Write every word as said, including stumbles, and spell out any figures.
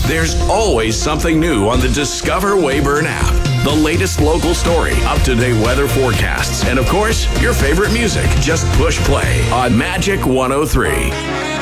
There's always something new on the Discover Weyburn app. The latest local story, up-to-date weather forecasts, and of course, your favorite music. Just push play on Magic one oh three.